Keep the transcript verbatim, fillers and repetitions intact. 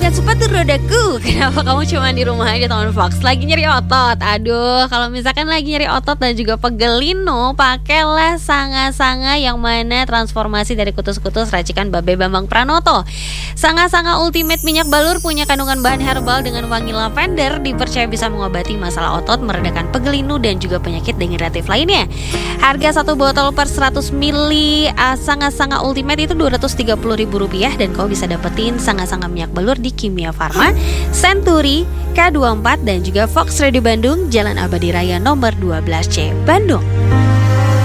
Sobat sepatu rodaku, kenapa kamu cuma di rumah aja teman Fox? Lagi nyeri otot. Aduh, kalau misalkan lagi nyeri otot dan juga pegelino, pakailah Sanga-Sanga yang mana transformasi dari kutus-kutus racikan Babe Bambang Pranoto. Sanga-Sanga Ultimate Minyak Balur punya kandungan bahan herbal dengan wangi lavender, dipercaya bisa mengobati masalah otot, meredakan pegelino dan juga penyakit degeneratif lainnya. Harga satu botol per seratus mililiter uh, Sanga-Sanga Ultimate itu dua ratus tiga puluh ribu rupiah, dan kau bisa dapetin Sanga-Sanga Minyak Balur di Kimia Farma, Century, K dua puluh empat dan juga Fox Radio Bandung, Jalan Abadi Raya nomor dua belas C, Bandung.